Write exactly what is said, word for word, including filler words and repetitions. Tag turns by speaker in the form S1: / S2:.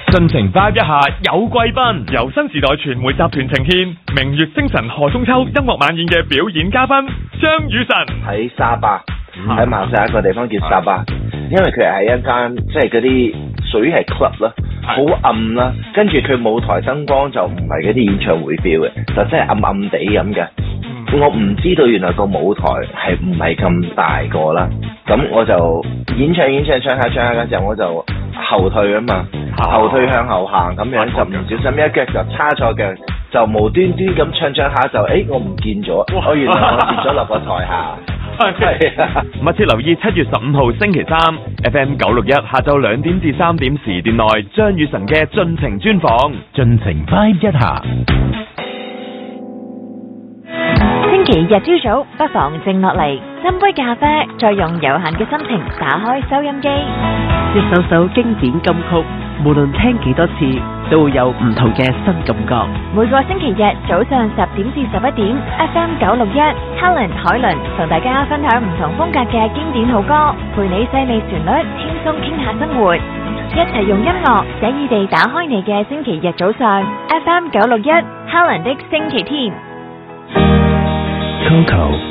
S1: 盡情 vibe 一下有貴賓，由新時代傳媒集團呈獻明月星辰賀中秋音樂晚宴嘅表演嘉賓張雨晨。
S2: 喺沙巴，喺馬來西亞一個地方叫沙巴，因為佢係一間即係嗰啲屬於係 club 啦，好暗啦，跟住佢舞台燈光就唔係嗰啲演唱會 feel 嘅，就真係暗暗地咁嘅。我唔知道原來個舞台係唔係咁大個啦，咁我就演唱演唱唱下唱下嗰陣，我就後退啊嘛，後退向後行咁樣，就唔小心一腳就叉錯腳，就無端端咁唱唱下就，誒我唔見咗，我原來我跌咗落個台下。係啊，
S1: 密切留意七月十五號星期三 F M 九六一下晝兩點至三點時段內張雨晨嘅盡情專訪，盡情 vibe 一下。
S3: 星期日朝早不妨靜落嚟，斟杯咖啡，再用有限嘅心情打開收音機，
S4: 一首首經典金曲，無論聽幾多次，都會有唔同嘅新感覺。
S3: 每個星期日早上十點至十一點 F M 九六一 Helen 海倫同大家分享唔同風格嘅經典好歌，陪你細味旋律，輕鬆傾下生活，一齊用音樂寫意地打開你嘅星期日早上。 F M 九六一 Helen 的星期天。
S5: Coco